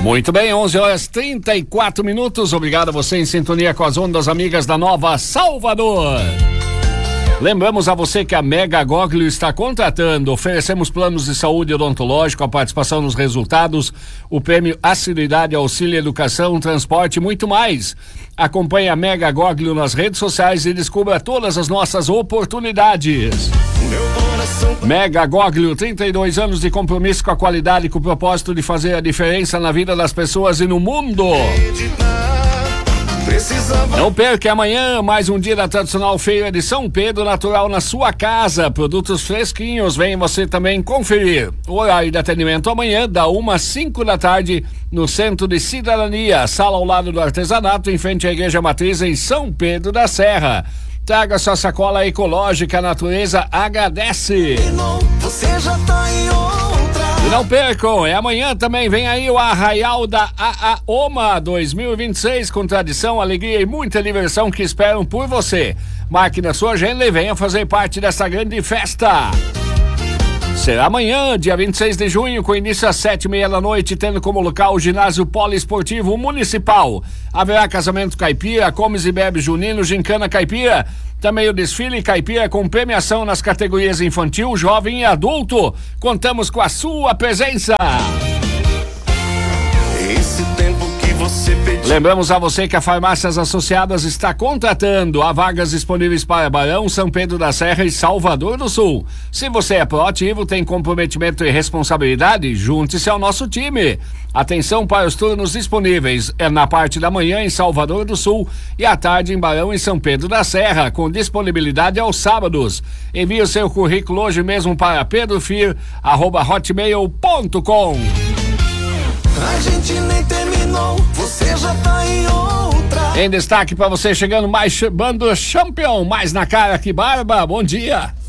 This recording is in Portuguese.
Muito bem, 11h34. Obrigado a você em sintonia com as ondas amigas da Nova Salvador. Lembramos a você que a Mega Goglio está contratando. Oferecemos planos de saúde odontológico, a participação nos resultados, o prêmio assiduidade, auxílio, educação, transporte e muito mais. Acompanhe a Mega Goglio nas redes sociais e descubra todas as nossas oportunidades. Mega Goglio, 32 anos de compromisso com a qualidade, com o propósito de fazer a diferença na vida das pessoas e no mundo. Não perca amanhã mais um dia da tradicional feira de São Pedro Natural na sua casa. Produtos fresquinhos, vem você também conferir. O horário de atendimento amanhã da 1 às 5 da tarde no Centro de Cidadania, sala ao lado do artesanato, em frente à Igreja Matriz em São Pedro da Serra. Traga sua sacola ecológica, a natureza agradece. Você já tá em outra. E não percam, amanhã também vem aí o Arraial da AAOMA 2026, com tradição, alegria e muita diversão que esperam por você. Marque na sua agenda e venha fazer parte dessa grande festa. Será amanhã, dia 26 de junho, com início às 7h30 da noite, tendo como local o ginásio poliesportivo municipal. Haverá casamento caipira, comes e bebes junino, gincana caipira. Também o desfile caipira com premiação nas categorias infantil, jovem e adulto. Contamos com a sua presença. Esse tempo que você pediu. Lembramos a você que a Farmácias Associadas está contratando. Há vagas disponíveis para Barão, São Pedro da Serra e Salvador do Sul. Se você é proativo, tem comprometimento e responsabilidade, junte-se ao nosso time. Atenção para os turnos disponíveis. É na parte da manhã em Salvador do Sul e à tarde em Barão e São Pedro da Serra, com disponibilidade aos sábados. Envie o seu currículo hoje mesmo para pedrofir@hotmail.com. A gente nem terminou, você já tá em outra. Em destaque para você chegando mais bando Champion, mais na cara que barba. Bom dia.